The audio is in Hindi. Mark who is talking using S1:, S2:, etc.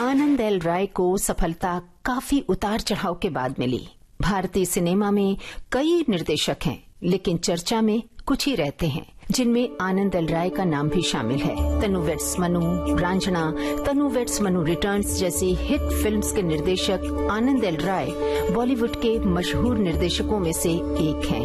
S1: आनंद एल राय को सफलता काफी उतार चढ़ाव के बाद मिली। भारतीय सिनेमा में कई निर्देशक हैं, लेकिन चर्चा में कुछ ही रहते हैं, जिनमें आनंद एल राय का नाम भी शामिल है। तनु वेड्स मनु, रांझना, तनु वेड्स मनु रिटर्न्स जैसी हिट फिल्म्स के निर्देशक आनंद एल राय बॉलीवुड के मशहूर निर्देशकों में से एक हैं।